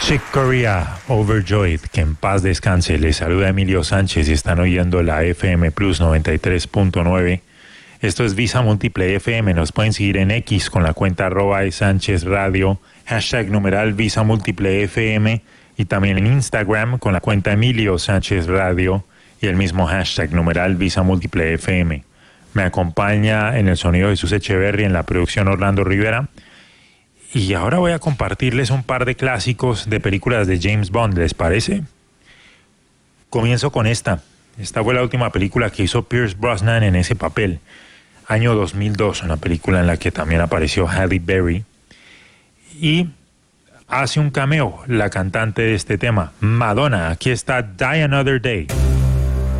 Chick Corea, Overjoyed, que en paz descanse. Les saluda Emilio Sánchez y están oyendo la FM Plus 93.9. Esto es Visa Múltiple FM. Nos pueden seguir en X con la cuenta @Sánchez Radio, #numeral Visa Múltiple FM, y también en Instagram con la cuenta Emilio Sánchez Radio y el mismo #numeral Visa Múltiple FM. Me acompaña en el sonido Jesús Echeverry, en la producción Orlando Rivera. Y ahora voy a compartirles un par de clásicos de películas de James Bond, ¿les parece? Comienzo con esta. Esta fue la última película que hizo Pierce Brosnan en ese papel. Año 2002, una película en la que también apareció Halle Berry. Y hace un cameo la cantante de este tema, Madonna. Aquí está Die Another Day.